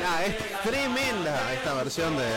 Es tremenda esta versión de...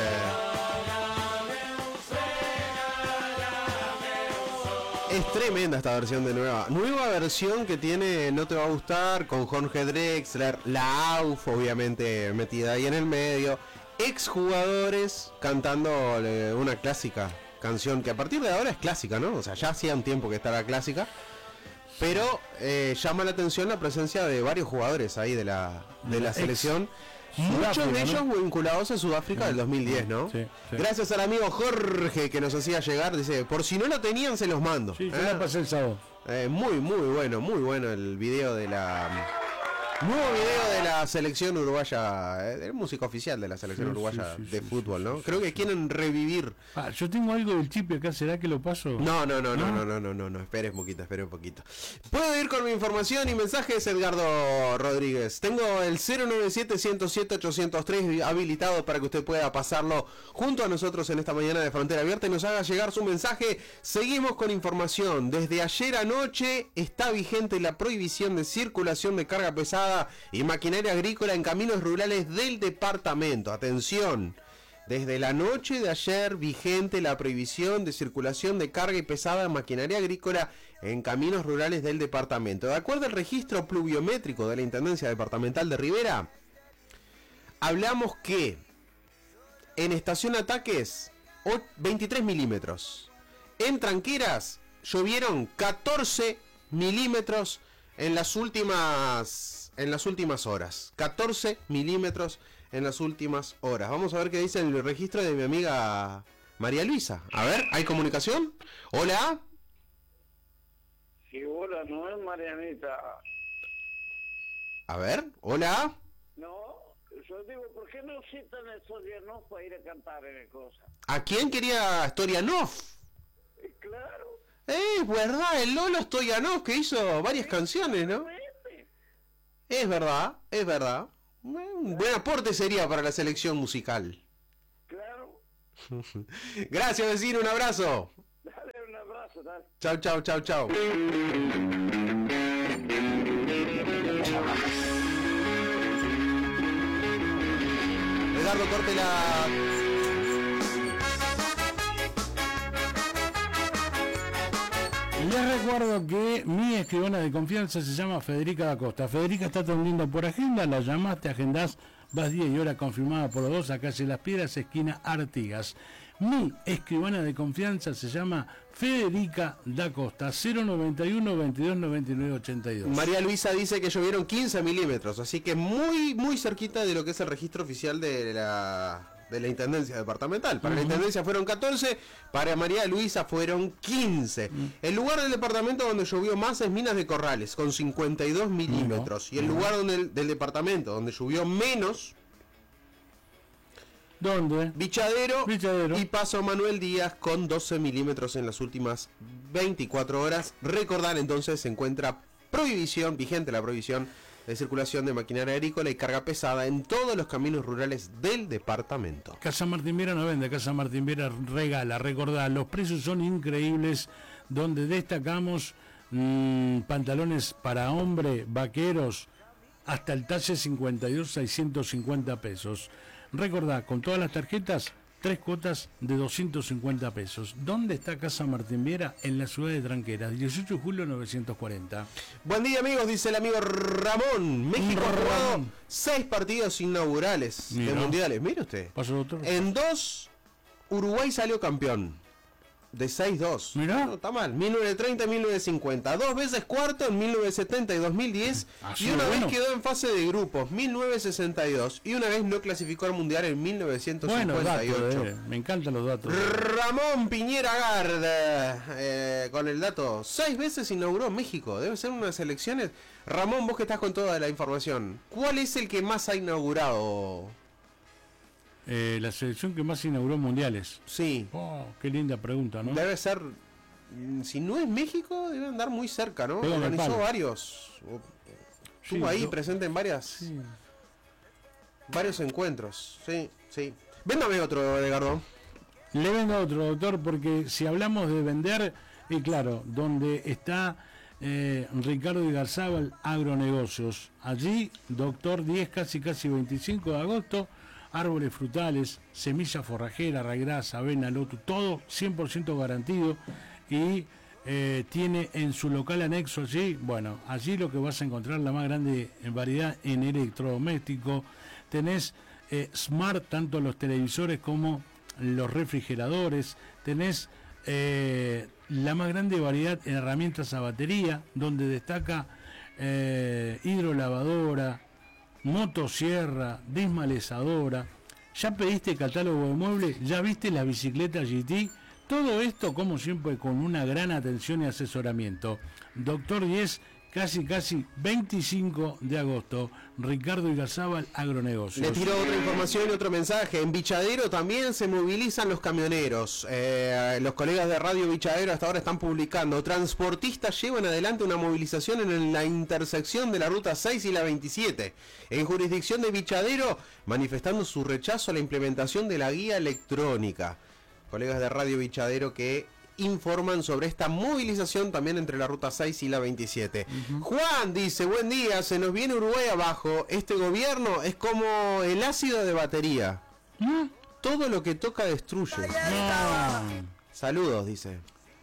Es tremenda esta versión de nueva versión que tiene No Te Va a Gustar, con Jorge Drexler, la AUF obviamente metida ahí en el medio, exjugadores cantando una clásica canción que a partir de ahora es clásica, ¿no? O sea, ya hacía un tiempo que estaba clásica, pero llama la atención la presencia de varios jugadores ahí de la selección. Muchos de ellos, ¿no?, vinculados a Sudáfrica del 2010, ¿no? Sí. Gracias al amigo Jorge que nos hacía llegar, dice, por si no lo tenían se los mando. Sí, yo la pasé el sábado. Muy bueno el video de la... Nuevo video de la selección uruguaya, el música oficial de la selección uruguaya de fútbol, ¿no? Creo que quieren revivir. Yo tengo algo del chip acá, ¿será que lo paso? No, espere un poquito. Puedo ir con mi información y mensajes, Edgardo Rodríguez. Tengo el 097-107-803 habilitado para que usted pueda pasarlo junto a nosotros en esta mañana de Frontera Abierta y nos haga llegar su mensaje. Seguimos con información. Desde ayer anoche está vigente la prohibición de circulación de carga pesada y maquinaria agrícola en caminos rurales del departamento. Atención, desde la noche de ayer vigente la prohibición de circulación de carga y pesada de maquinaria agrícola en caminos rurales del departamento. De acuerdo al registro pluviométrico de la Intendencia Departamental de Rivera, hablamos que en Estación Ataques 23 milímetros, en Tranqueras llovieron 14 milímetros en las últimas horas. 14 milímetros en las últimas horas. Vamos a ver qué dice el registro de mi amiga María Luisa. A ver, ¿hay comunicación? ¿Hola? Sí, hola, no es Marianita. A ver, ¿hola? No, yo digo, ¿por qué no citan a Stoyanov para ir a cantar en cosa? ¿A quién quería Stoyanov? Claro. Es verdad, el Lolo Stoyanov, que hizo varias canciones, ¿no? Es verdad. Un buen aporte sería para la selección musical. Claro. Gracias, vecino, un abrazo. Dale un abrazo, dale. Chau. Edgardo, corte la... Les recuerdo que mi escribana de confianza se llama Federica da Costa. Federica está atendiendo por agenda, la llamaste, te agendás, vas día y hora confirmada por los dos, a calle Las Piedras, esquina Artigas. Mi escribana de confianza se llama Federica da Costa, 091 22 99 82. María Luisa dice que llovieron 15 milímetros, así que muy cerquita de lo que es el registro oficial de la Intendencia Departamental. Para la Intendencia fueron 14, para María Luisa fueron 15. El lugar del departamento donde llovió más es Minas de Corrales, con 52 milímetros. Y el lugar del departamento donde llovió menos... ¿Dónde? Bichadero y Paso Manuel Díaz, con 12 milímetros en las últimas 24 horas. Recordar entonces, se encuentra vigente la prohibición de circulación de maquinaria agrícola y carga pesada en todos los caminos rurales del departamento. Casa Martín Viera no vende, Casa Martín Viera regala. Recordá, los precios son increíbles, donde destacamos pantalones para hombre, vaqueros, hasta el talle 52, 650 pesos. Recordá, con todas las tarjetas, 3 cuotas de 250 pesos. ¿Dónde está Casa Martín Viera? En la ciudad de Tranqueras, 18 de julio 940. Buen día, amigos, dice el amigo Ramón. México ha jugado 6 partidos inaugurales de mundiales. Mire usted. En 2, Uruguay salió campeón. De 6-2. Mirá. No está mal. 1930 y 1950. 2 veces cuarto en 1970 y 2010. Y una vez quedó en fase de grupos, 1962. Y una vez no clasificó al mundial en 1958. Me encantan los datos. Ramón Piñera Garda, con el dato. 6 veces inauguró México. Debe ser unas elecciones. Ramón, vos que estás con toda la información, ¿cuál es el que más ha inaugurado? La selección que más inauguró mundiales. Sí. Oh, qué linda pregunta, ¿no? Debe ser, si no es México, debe andar muy cerca, ¿no? Organizó varios. Estuvo ahí presente en varios encuentros. Sí. Véndame otro, Edgardo. Le vendo otro, doctor, porque si hablamos de vender, y claro, donde está Ricardo Igarzábal, Agronegocios. Allí, Doctor 10, casi 25 de agosto, árboles frutales, semilla forrajera, raigrasa, avena, loto, todo 100% garantido. Y tiene en su local anexo allí, bueno, allí lo que vas a encontrar la más grande variedad en electrodoméstico. Tenés Smart, tanto los televisores como los refrigeradores. Tenés la más grande variedad en herramientas a batería, donde destaca hidrolavadora, motosierra, desmalezadora. ¿Ya pediste catálogo de muebles? ¿Ya viste la bicicleta GT? Todo esto, como siempre, con una gran atención y asesoramiento. Doctor 10, casi 25 de agosto. Ricardo Igarzábal, Agronegocios. Le tiró otra información y otro mensaje. En Bichadero también se movilizan los camioneros. Los colegas de Radio Bichadero hasta ahora están publicando. Transportistas llevan adelante una movilización en la intersección de la Ruta 6 y la 27. En jurisdicción de Bichadero, manifestando su rechazo a la implementación de la guía electrónica. Colegas de Radio Bichadero que informan sobre esta movilización también entre la Ruta 6 y la 27. Juan dice, buen día, se nos viene Uruguay abajo, este gobierno es como el ácido de batería. Todo lo que toca destruye. Saludos, dice.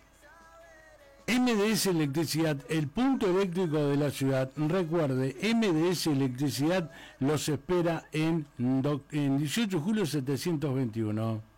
MDS Electricidad, el punto eléctrico de la ciudad. Recuerde, MDS Electricidad los espera en 18 de julio 721.